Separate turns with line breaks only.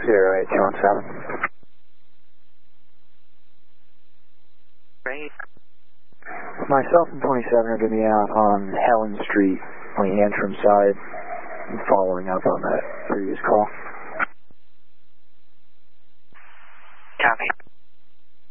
08217.
Right.
Myself and 27 are going to be out on Helen Street on the Antrim side, following up on that previous call.